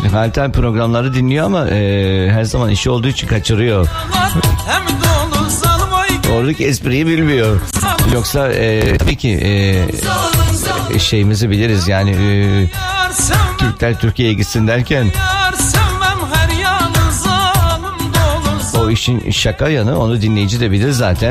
Halter programları dinliyor ama her zaman işi olduğu için kaçırıyor. Oradaki espriyi bilmiyor. Yoksa tabii ki şeyimizi biliriz yani Türkler Türkiye'ye gitsin derken o işin şaka yanı, onu dinleyici de bilir zaten.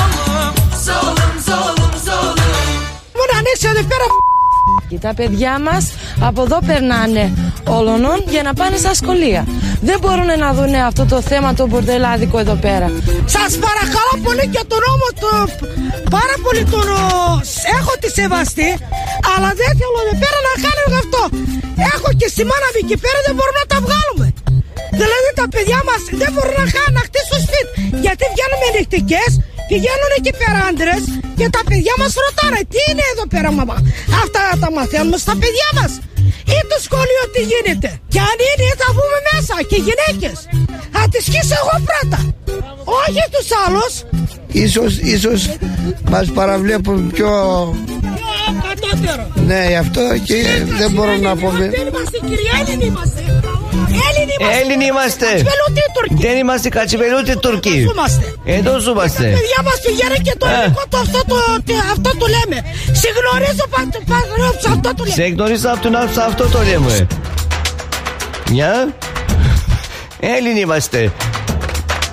Τα παιδιά μας από εδώ περνάνε όλων για να πάνε στα σχολεία. Δεν μπορούν να δουν αυτό το θέμα το μπορτελάδικο εδώ πέρα. Σας παρακαλώ πολύ και τον νόμο του πάρα πολύ τον έχω τη σεβαστή, αλλά δεν θέλω εδώ πέρα να κάνουμε αυτό. Έχω και στη μάνα μου εκεί πέρα, δεν μπορούμε να τα βγάλουμε. Δηλαδή τα παιδιά μας δεν μπορούν να χτίσουν σπίτι, γιατί βγαίνουμε νυχτικές. Πηγαίνουν εκεί πέρα άντρες και τα παιδιά μας ρωτάνε τι είναι εδώ πέρα μαμά. Αυτά τα μαθαίνουμε στα παιδιά μας. Ή το σχολείο τι γίνεται. Και αν είναι θα βγούμε μέσα και οι γυναίκες. Θα τις σκίσω εγώ πρώτα. Όχι τους άλλους. Ίσως μας παραβλέπουν πιο κατώτερο. Ναι, αυτό και δεν μπορώ να πω. Δεν είμαστε κύριε, Έλληνοι είμαστε. Έλληνοι είμαστε. Δεν είμαστε κατσιβελούτοι Τούρκοι. Εδώ ζούμαστε. Τα παιδιά μας πηγαίνουν και το ελληνικό αυτό το λέμε. Σε γνωρίζω αυτό το λέμε. Σε γνωρίζω αυτό το λέμε. Μια. Έλληνοι είμαστε.